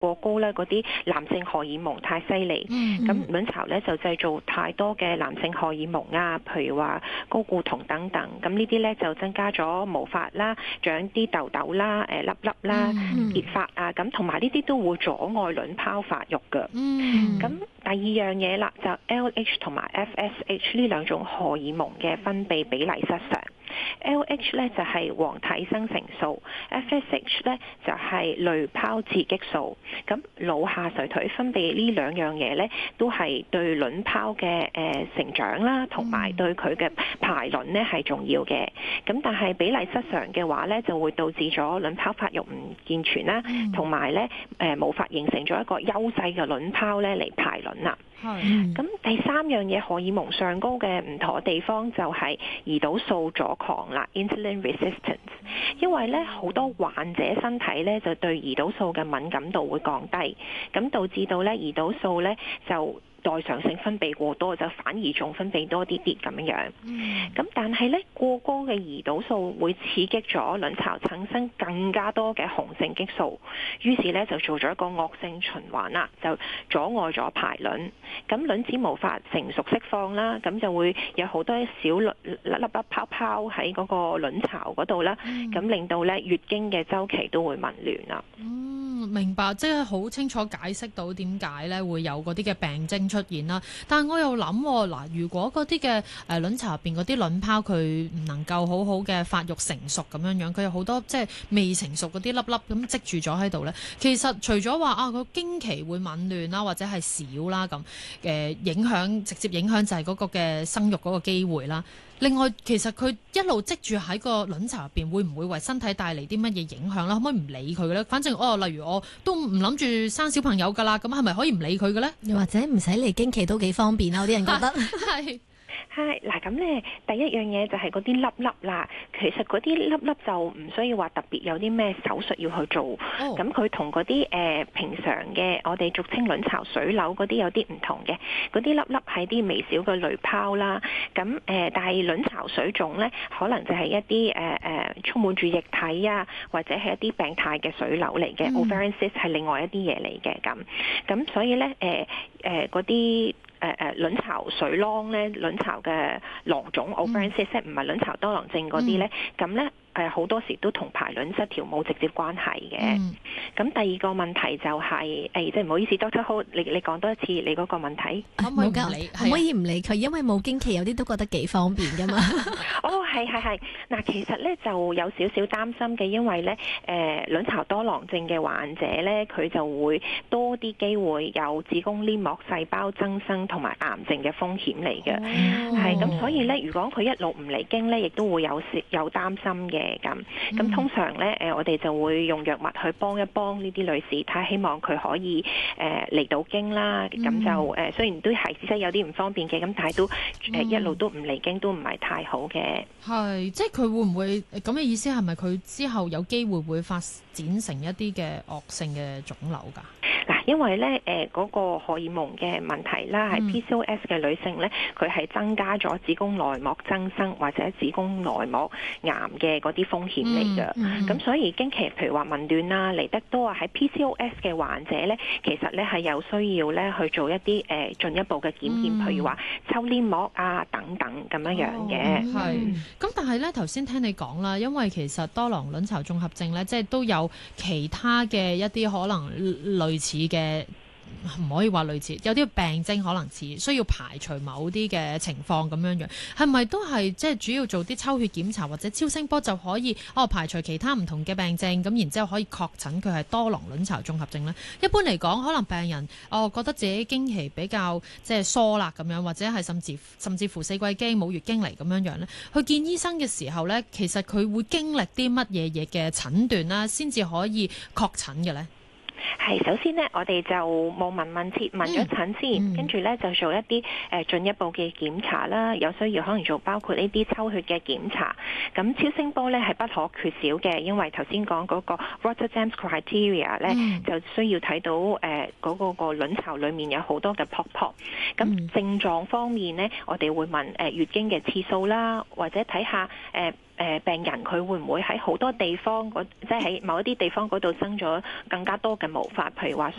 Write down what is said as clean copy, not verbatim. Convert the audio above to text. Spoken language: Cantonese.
過高咧，嗰啲男性荷爾蒙太犀利，咁卵巢咧就製造太多嘅男性荷爾蒙啊，譬如話睾固酮等等，咁呢啲咧就增加咗毛髮啦、長啲痘痘啦、粒粒啦、結髮啊，咁同埋呢啲都會阻礙卵泡發育嘅。咁第二樣嘢啦，就 LH 同埋 FSH 呢兩種荷爾蒙嘅分泌比例失常。LH 咧就係黃體生成素 ，FSH 咧就係濾泡刺激素。咁腦下垂體分泌呢兩樣嘢咧，都係對卵泡嘅成長啦，同埋對佢嘅排卵咧係重要嘅。咁但係比例失常嘅話咧，就會導致咗卵泡發育唔健全啦，同埋咧無法形成咗一個優勢嘅卵泡咧嚟排卵啦。咁第三樣嘢荷爾蒙上高嘅唔妥地方就係胰島素阻抗啦 ，insulin resistance。因為咧好多患者身體咧就對胰島素嘅敏感度會降低，咁導致到咧胰島素咧就代償性分泌過多，就反而仲分泌多啲咁樣。咁但係咧過高嘅胰島素會刺激咗卵巢產生更加多嘅雄性激素，於是咧就做咗一個惡性循環啦，就阻礙咗排卵。咁卵子無法成熟釋放啦，咁就會有好多小粒粒泡泡喺嗰個卵巢嗰度啦，咁令到咧月經嘅週期都會紊亂啦。 明白，即係好清楚解釋到點解咧會有嗰啲嘅病徵出現啦。但係我又諗嗱，如果嗰啲嘅卵巢入邊嗰啲卵泡佢唔能夠好好嘅發育成熟咁樣樣，佢有好多即係未成熟嗰啲粒粒咁積住咗喺度咧。其實除咗話個經期會紊亂啦，或者係少啦咁直接影響就係嗰個嘅生育嗰個機會啦。另外，其實佢一路積住喺個卵巢入邊，會唔會為身體帶嚟啲乜嘢影響啦？可唔可以唔理佢嘅咧？反正例如我都唔諗住生小朋友㗎啦，咁係咪可以唔理佢嘅咧？ 又或者唔使嚟經期都幾方便啊？有啲人覺得係。 係嗱，咁咧第一樣嘢就係嗰啲粒粒啦。其實嗰啲粒粒就唔需要話特別有啲咩手術要去做。咁佢同嗰啲平常嘅我哋俗稱卵巢水瘤嗰啲有啲唔同嘅。嗰啲粒粒係啲微小嘅濾泡啦。咁但係卵巢水腫咧，可能就係一啲充滿住液體啊，或者係一啲病態嘅水瘤嚟嘅。ovarian cyst 係另外一啲嘢嚟嘅咁所以咧嗰啲卵巢水囊咧，卵巢嘅囊腫 ovarian cyst 唔係卵巢多囊症嗰啲咧，咁咧好多時都同排卵失調冇直接關係嘅。咁第二個問題就係即係唔好意思 Doctor Ho， 你講多一次你嗰個問題。 可唔可以唔理佢？因為冇經期，有啲都覺得幾方便噶嘛。 係嗱，其實咧就有少少擔心嘅，因為咧卵巢多囊症嘅患者咧，佢就會多啲機會有子宮黏膜細胞增生同埋癌症嘅風險嚟嘅。係咁，所以咧，如果佢一路唔嚟經咧，亦都會有擔心嘅咁通常咧我哋就會用藥物去幫一幫呢啲女士，睇下希望佢可以嚟到經啦。咁就雖然都係即係有啲唔方便嘅，咁但係都一路都唔嚟經都唔係太好嘅。 係，即係佢會唔會咁嘅意思？係咪佢之後有機會會發展成一啲嘅惡性嘅腫瘤㗎？ 嗱，因為咧嗰個荷爾蒙嘅問題啦，係 PCOS 嘅女性咧，佢係增加咗子宮內膜增生或者子宮內膜癌嘅嗰啲風險嚟㗎。咁所以經期譬如話紊亂啦嚟得多啊，喺 PCOS 嘅患者咧，其實咧係有需要咧去做一啲進一步嘅檢驗，譬如話抽黏膜啊等等咁樣嘅。 咁但係咧頭先聽你講啦，因為其實多囊卵巢綜合症咧，即係都有其他嘅一啲可能類似嘅，唔可以話類似，有啲病徵可能似需要排除某啲嘅情況咁樣樣，係咪都係即係主要做啲抽血檢查或者超聲波就可以排除其他唔同嘅病症，咁然之後可以確診佢係多囊卵巢綜合症呢？一般嚟講，可能病人覺得自己經期比較即係疏啦咁樣，或者係甚至乎四季經冇月經嚟咁樣樣咧，去見醫生嘅時候呢，其實佢會經歷啲乜嘢嘢嘅診斷啦，先至可以確診嘅呢？ 係，首先呢，我哋就望聞切問咗診先，跟住呢就做一啲進一步嘅檢查啦。有需要可能做包括呢啲抽血嘅檢查。咁超聲波呢係不可缺少嘅，因為頭先講嗰個 Rotterdam's criteria 呢，就需要睇到個卵巢裡面有好多嘅泡泡。咁症狀方面呢，我哋會問月經嘅次數啦，或者睇下病人佢會唔會喺好多地方即係喺某一啲地方嗰度生咗更加多嘅毛髮，譬如話